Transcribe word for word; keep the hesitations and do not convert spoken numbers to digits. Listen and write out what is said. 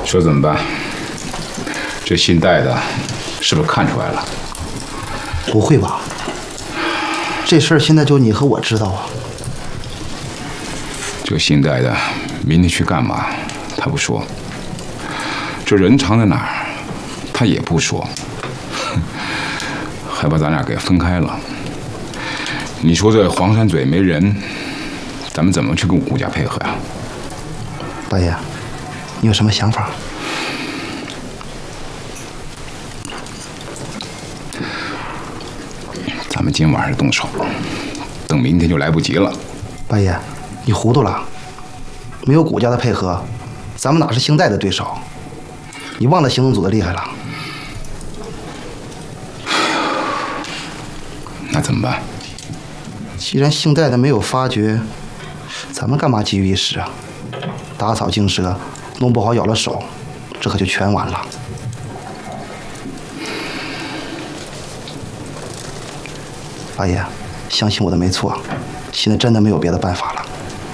说怎么办？这姓戴的，是不是看出来了？ 不会吧？这事儿现在就你和我知道啊。 这姓戴的，明天去干嘛？他不说。这人藏在哪儿？他也不说。还把咱俩给分开了。你说这黄山嘴没人，咱们怎么去跟顾家配合呀？ 大爷，你有什么想法？ 咱们今晚上动手，等明天就来不及了。 大爷，你糊涂了。没有顾家的配合，咱们哪是姓戴的对手？你忘了行动组的厉害了？ 那怎么办？ 既然姓戴的没有发觉，咱们干嘛急于一时啊？打草惊蛇，弄不好咬了手，这可就全完了。八爷，相信我的没错，现在真的没有别的办法了。